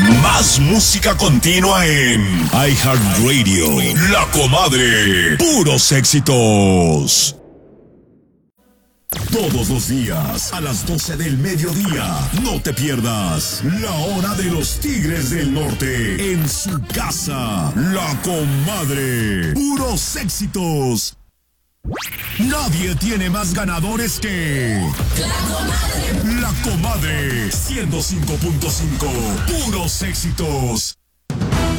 Más música continua en iHeartRadio. La Comadre. Puros éxitos. Todos los días, a las 12 del mediodía, no te pierdas La Hora de los Tigres del Norte en su casa. La Comadre. Puros éxitos. Nadie tiene más ganadores que La Comadre 105.5. Puros éxitos.